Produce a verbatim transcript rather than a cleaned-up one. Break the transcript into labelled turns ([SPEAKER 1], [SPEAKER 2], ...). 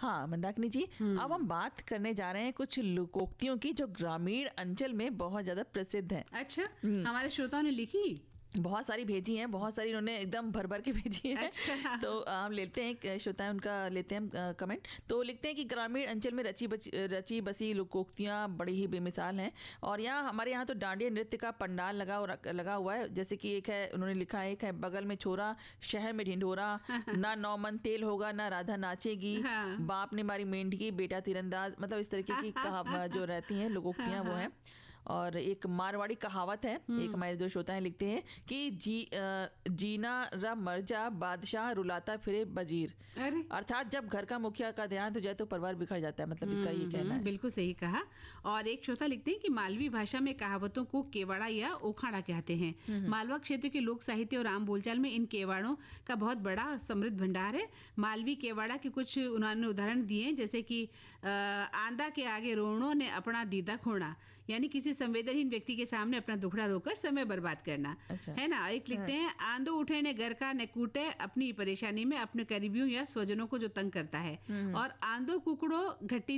[SPEAKER 1] हाँ मंदाकिनी जी, अब हम बात करने जा रहे हैं कुछ लोकोक्तियों की जो ग्रामीण अंचल में बहुत ज्यादा प्रसिद्ध है।
[SPEAKER 2] अच्छा, हमारे श्रोताओं ने लिखी,
[SPEAKER 1] बहुत सारी भेजी हैं, बहुत सारी उन्होंने एकदम भर भर के भेजी है।
[SPEAKER 2] अच्छा।
[SPEAKER 1] तो हम लेते हैं, श्रोता है उनका लेते हैं कमेंट। तो लिखते हैं कि ग्रामीण अंचल में रची बची रची बसी लोकोक्तियाँ बड़ी ही बेमिसाल हैं और यहाँ हमारे यहाँ तो डांडिया नृत्य का पंडाल लगा लगा हुआ है। जैसे कि एक है, उन्होंने लिखा है, एक है बगल में छोरा शहर में ढिंढोरा, ना नौ मन तेल होगा ना राधा नाचेगी, बाप ने मारी मेंढकी बेटा तीरंदाज, मतलब इस तरीके की कहा जो रहती हैं लोकोक्तियाँ वो हैं। और एक मारवाड़ी कहावत है, एक हमारे जो श्रोता हैं लिखते हैं कि जी आ, जीना रा मर्जा बादशाह रुलाता फिरे बजीर, अर्थात जब घर का मुखिया का ध्यान तो जाए तो परिवार बिखर जाता है, मतलब इसका ये कहना है।
[SPEAKER 2] बिल्कुल सही कहा। और एक श्रोता लिखते हैं कि मालवी भाषा में कहावतों को केवाड़ा या ओखाड़ा कहते हैं। मालवा क्षेत्र के लोक साहित्य और आम बोलचाल में इन केवाड़ों का बहुत बड़ा और समृद्ध भंडार है। मालवी केवाड़ा के कुछ उन्होंने उदाहरण दिए, जैसे कि आंदा के आगे रोणों ने अपना दीदा खोना, यानी किसी संवेदनहीन व्यक्ति के सामने अपना दुखड़ा रोकर समय बर्बाद करना। अच्छा। है ना। एक लिखते हैं, आंदो उठे ने घर का ने कूटे, अपनी परेशानी में अपने करीबियों या स्वजनों को जो तंग करता है। और आंदो कुकड़ो घट्टी